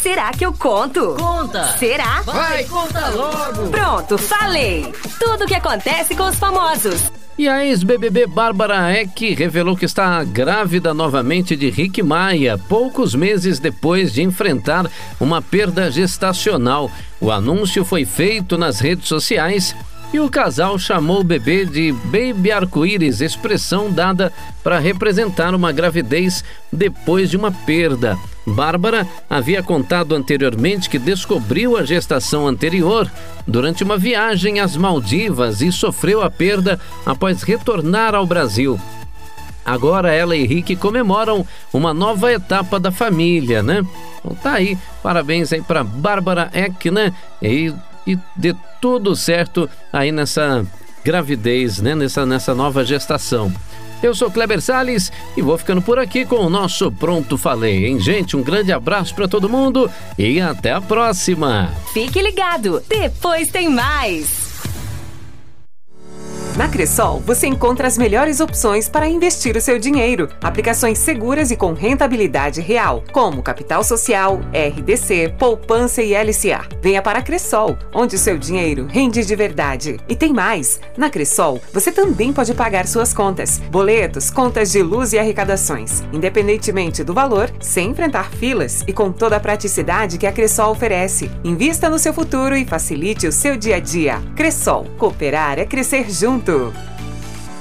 Será que eu conto? Conta! Será? Vai, conta logo! Pronto, falei! Tudo o que acontece com os famosos. E a ex-BBB Bárbara Eck revelou que está grávida novamente de Rick Maia, poucos meses depois de enfrentar uma perda gestacional. O anúncio foi feito nas redes sociais e o casal chamou o bebê de Baby Arco-Íris, expressão dada para representar uma gravidez depois de uma perda. Bárbara havia contado anteriormente que descobriu a gestação anterior durante uma viagem às Maldivas e sofreu a perda após retornar ao Brasil. Agora ela e Rick comemoram uma nova etapa da família, né? Então tá aí, parabéns aí para Bárbara Eck, né? E dê tudo certo aí nessa gravidez, né? Nessa nova gestação. Eu sou Kleber Salles e vou ficando por aqui com o nosso Pronto Falei, hein, gente? Um grande abraço para todo mundo e até a próxima! Fique ligado, depois tem mais! Na Cressol, você encontra as melhores opções para investir o seu dinheiro. Aplicações seguras e com rentabilidade real, como Capital Social, RDC, Poupança e LCA. Venha para a Cressol, onde o seu dinheiro rende de verdade. E tem mais! Na Cressol, você também pode pagar suas contas, boletos, contas de luz e arrecadações, independentemente do valor, sem enfrentar filas e com toda a praticidade que a Cressol oferece. Invista no seu futuro e facilite o seu dia a dia. Cressol, cooperar é crescer junto.